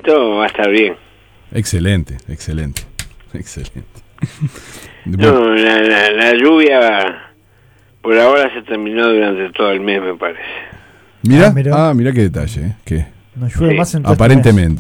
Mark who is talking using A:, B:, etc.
A: tiempito va a estar bien.
B: Excelente.
A: No, la lluvia por ahora se terminó durante todo el mes, me parece.
B: Mirá qué detalle, que
C: No llueve
A: Sí.
C: más en todo este mes.
B: aparentemente.